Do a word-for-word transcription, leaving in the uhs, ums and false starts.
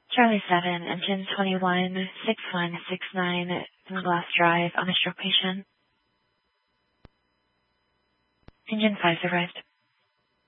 Charlie seven, engine twenty-one, six one six nine, Glass Drive, on a stroke patient. Engine five arrived.